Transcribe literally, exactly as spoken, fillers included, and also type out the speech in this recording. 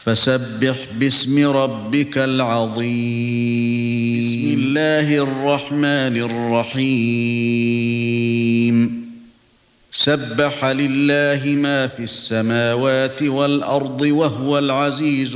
فسبح باسم ربك العظيم. بسم الله الرحمن الرحيم. سبح لله ما في السماوات والأرض وهو العزيز